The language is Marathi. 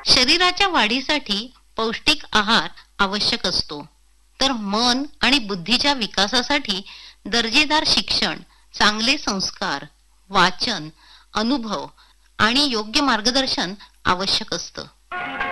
शरीराच्या वाढीसाठी पौष्टिक आहार आवश्यक असतो, तर मन आणि बुद्धीच्या विकासासाठी दर्जेदार शिक्षण, चांगले संस्कार, वाचन, अनुभव आणि योग्य मार्गदर्शन आवश्यक असतं.